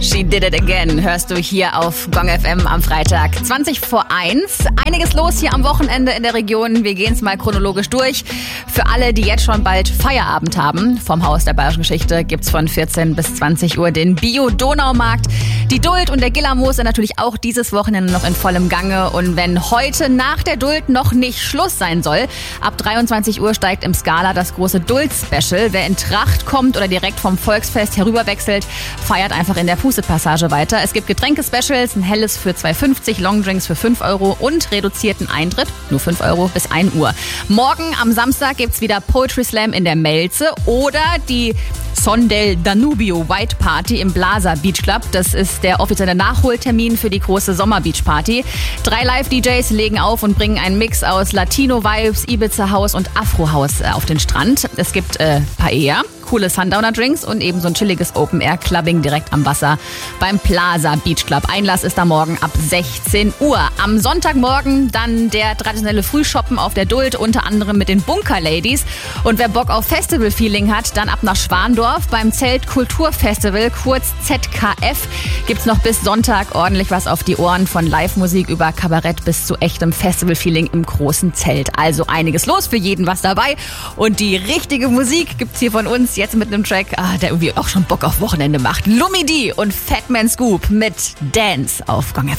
She Did It Again hörst du hier auf Gong FM am Freitag 20:01. Einiges los hier am Wochenende in der Region. Wir gehen es mal chronologisch durch. Für alle, die jetzt schon bald Feierabend haben, vom Haus der Bayerischen Geschichte gibt's von 14 bis 20 Uhr den Bio-Donaumarkt. Die Duld und der Gillermoos sind natürlich auch dieses Wochenende noch in vollem Gange. Und wenn heute nach der Duld noch nicht Schluss sein soll, ab 23 Uhr steigt im Skala das große Duld-Special. Wer in Tracht kommt oder direkt vom Volksfest herüberwechselt, feiert einfach in der Puste-Passage weiter. Es gibt Getränke-Specials, ein helles für 2,50, Longdrinks für 5 Euro und reduzierten Eintritt, nur 5 Euro bis 1 Uhr. Morgen am Samstag gibt's wieder Poetry Slam in der Melze oder die Son del Danubio White Party im Blaser Beach Club. Das ist der offizielle Nachholtermin für die große Sommer-Beach-Party. 3 Live-DJs legen auf und bringen einen Mix aus Latino-Vibes, Ibiza-House und Afro-House auf den Strand. Es gibt Paella, coole Sundowner-Drinks und eben so ein chilliges Open-Air-Clubbing direkt am Wasser beim Plaza Beach Club. Einlass ist da morgen ab 16 Uhr. Am Sonntagmorgen dann der traditionelle Frühshoppen auf der Duld, unter anderem mit den Bunker-Ladies. Und wer Bock auf Festival-Feeling hat, dann ab nach Schwandorf beim Zelt Kulturfestival, kurz ZKF, gibt's noch bis Sonntag ordentlich was auf die Ohren, von Live-Musik über Kabarett bis zu echtem Festival-Feeling im großen Zelt. Also einiges los, für jeden was dabei. Und die richtige Musik gibt's hier von uns jetzt mit einem Track, der irgendwie auch schon Bock auf Wochenende macht. Lumidee und Fatman Scoop mit Dance auf Gong FM.